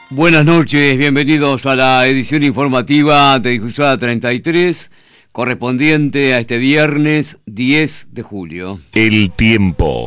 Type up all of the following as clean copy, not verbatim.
Buenas noches, bienvenidos a la edición informativa de Difusora 33, correspondiente a este viernes 10 de julio. El tiempo.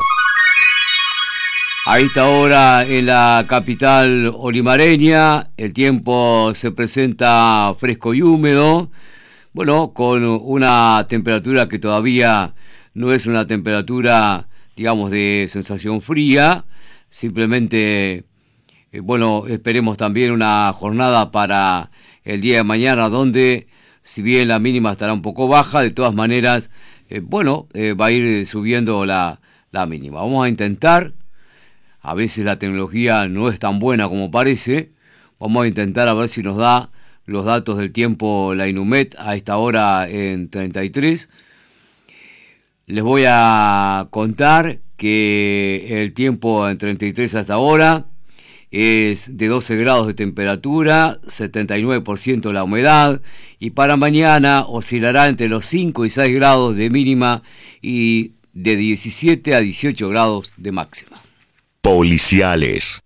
A esta hora en la capital olimareña, el tiempo se presenta fresco y húmedo, bueno, con una temperatura que todavía no es una temperatura, digamos, de sensación fría, simplemente... Bueno, esperemos también una jornada para el día de mañana donde, si bien la mínima estará un poco baja, de todas maneras, va a ir subiendo la mínima. Vamos a intentar, a veces la tecnología no es tan buena como parece, vamos a intentar a ver si nos da los datos del tiempo la Inumet a esta hora en 33. Les voy a contar que el tiempo en 33 hasta ahora es de 12 grados de temperatura, 79% la humedad, y para mañana oscilará entre los 5 y 6 grados de mínima y de 17 a 18 grados de máxima. Policiales.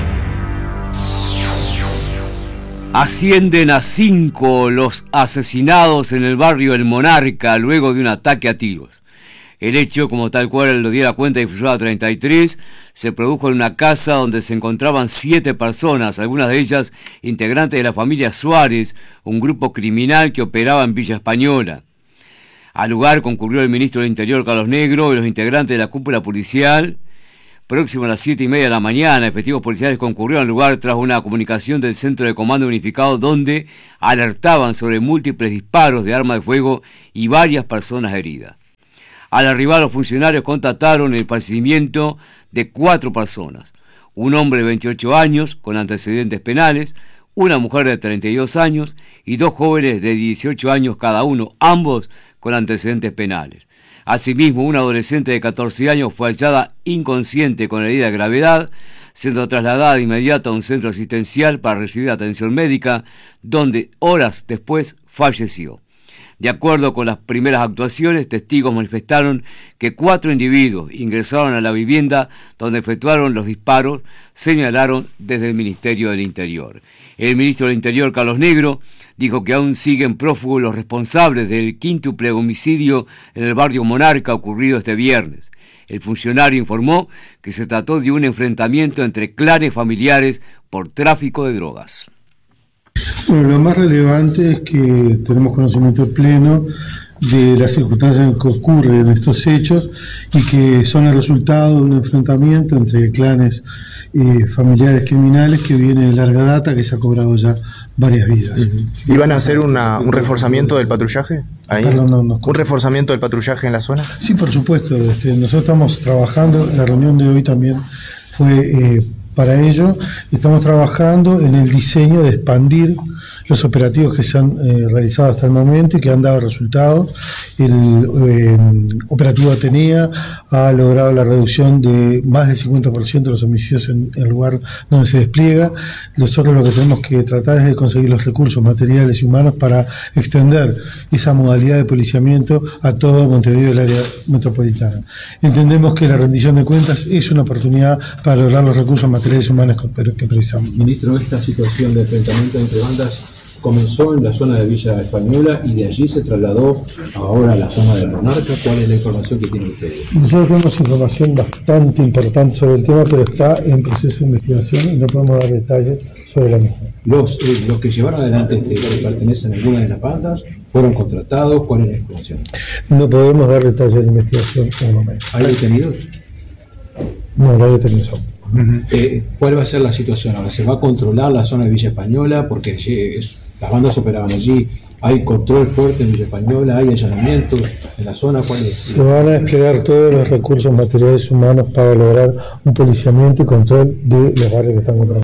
Ascienden a 5 los asesinados en el barrio El Monarca luego de un ataque a tiros. El hecho, como tal cual lo dio la cuenta Difusora 33, se produjo en una casa donde se encontraban 7 personas, algunas de ellas integrantes de la familia Suárez, un grupo criminal que operaba en Villa Española. Al lugar concurrió el ministro del Interior, Carlos Negro, y los integrantes de la cúpula policial. Próximo a las 7:30 de la mañana, efectivos policiales concurrieron al lugar tras una comunicación del Centro de Comando Unificado donde alertaban sobre múltiples disparos de arma de fuego y varias personas heridas. Al arribar, los funcionarios constataron el fallecimiento de 4 personas, un hombre de 28 años con antecedentes penales, una mujer de 32 años y 2 jóvenes de 18 años cada uno, ambos con antecedentes penales. Asimismo, una adolescente de 14 años fue hallada inconsciente con herida de gravedad, siendo trasladada de inmediato a un centro asistencial para recibir atención médica, donde horas después falleció. De acuerdo con las primeras actuaciones, testigos manifestaron que 4 individuos ingresaron a la vivienda donde efectuaron los disparos, señalaron desde el Ministerio del Interior. El ministro del Interior, Carlos Negro, dijo que aún siguen prófugos los responsables del quíntuple homicidio en el barrio Monarca ocurrido este viernes. El funcionario informó que se trató de un enfrentamiento entre clanes familiares por tráfico de drogas. Bueno, lo más relevante es que tenemos conocimiento pleno de las circunstancias en que ocurren estos hechos y que son el resultado de un enfrentamiento entre clanes familiares criminales que viene de larga data, que se ha cobrado ya varias vidas. ¿Iban a hacer un reforzamiento del patrullaje ahí? Perdón, ¿Un reforzamiento del patrullaje en la zona? Sí, por supuesto. Nosotros estamos trabajando, la reunión de hoy también fue para ello. Estamos trabajando en el diseño de expandir los operativos que se han realizado hasta el momento y que han dado resultados. El operativo Atenea ha logrado la reducción de más del 50% de los homicidios en el lugar donde se despliega. Nosotros lo que tenemos que tratar es de conseguir los recursos materiales y humanos para extender esa modalidad de policiamiento a todo Montevideo y el área metropolitana. Entendemos que la rendición de cuentas es una oportunidad para lograr los recursos materiales y humanos que precisamos. Ministro, esta situación de enfrentamiento entre bandas comenzó en la zona de Villa Española y de allí se trasladó ahora a la zona del Monarca. ¿Cuál es la información que tienen ustedes? Nosotros tenemos información bastante importante sobre el tema, pero está en proceso de investigación y no podemos dar detalles sobre la misma. Los que llevaron adelante que pertenecen a alguna de las bandas fueron contratados. ¿Cuál es la información? No podemos dar detalles de la investigación en el momento. ¿Hay detenidos? No hay detenidos. ¿Cuál va a ser la situación ahora? ¿Se va a controlar la zona de Villa Española? Porque las bandas operaban allí. ¿Hay control fuerte en Villa Española? ¿Hay allanamientos en la zona? ¿Cuál es? Se van a desplegar todos los recursos materiales humanos para lograr un policiamiento y control de los barrios que están controlados.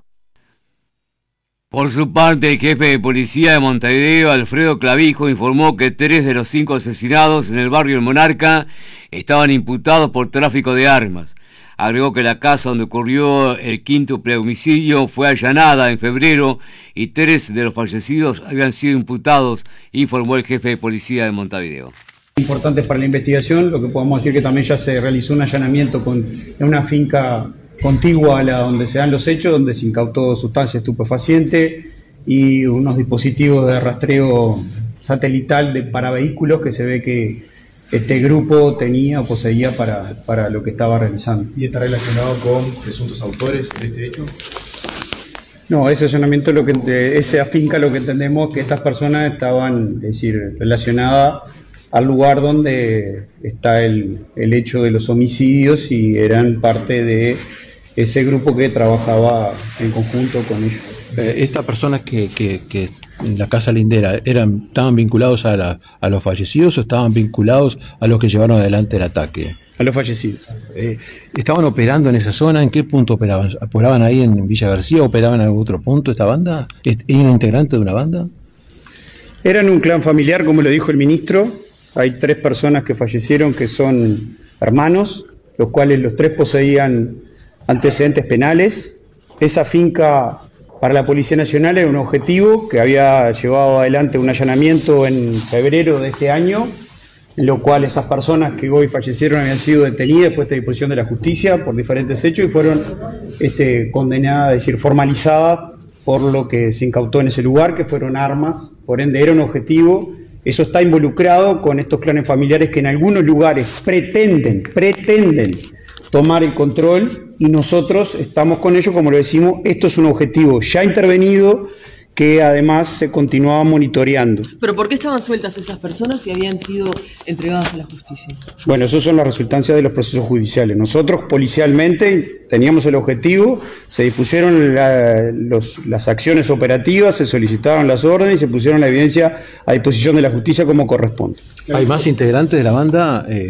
Por su parte, el jefe de policía de Montevideo, Alfredo Clavijo, informó que 3 de los 5 asesinados en el barrio El Monarca estaban imputados por tráfico de armas. Agregó que la casa donde ocurrió el quíntuple homicidio fue allanada en febrero y 3 de los fallecidos habían sido imputados, informó el jefe de policía de Montevideo. Importantes para la investigación, lo que podemos decir que también ya se realizó un allanamiento en una finca contigua a la donde se dan los hechos, donde se incautó sustancia estupefaciente y unos dispositivos de rastreo satelital para vehículos que se ve que este grupo tenía o poseía para lo que estaba realizando. ¿Y está relacionado con presuntos autores de este hecho? No, ese allanamiento, esa finca, lo que entendemos que estas personas estaban, es decir, relacionadas al lugar donde está el hecho de los homicidios y eran parte de ese grupo que trabajaba en conjunto con ellos. Estas personas que en la casa lindera, ¿estaban vinculados a los fallecidos o estaban vinculados a los que llevaron adelante el ataque? A los fallecidos. ¿Estaban operando en esa zona? ¿En qué punto operaban? ¿Operaban ahí en Villa García o operaban en algún otro punto esta banda? ¿Eran integrantes de una banda? Eran un clan familiar, como lo dijo el ministro. Hay 3 personas que fallecieron que son hermanos, los cuales los 3 poseían antecedentes penales. Esa finca para la Policía Nacional era un objetivo que había llevado adelante un allanamiento en febrero de este año, en lo cual esas personas que hoy fallecieron habían sido detenidas, puestas a disposición de la justicia por diferentes hechos y fueron condenadas, es decir, formalizadas por lo que se incautó en ese lugar, que fueron armas. Por ende, era un objetivo. Eso está involucrado con estos clanes familiares que en algunos lugares pretenden tomar el control, y nosotros estamos con ello, como lo decimos. Esto es un objetivo ya intervenido que además se continuaba monitoreando. ¿Pero por qué estaban sueltas esas personas y habían sido entregadas a la justicia? Bueno, esas son las resultancias de los procesos judiciales. Nosotros policialmente teníamos el objetivo, se dispusieron las acciones operativas, se solicitaron las órdenes y se pusieron la evidencia a disposición de la justicia como corresponde. ¿Hay más integrantes de la banda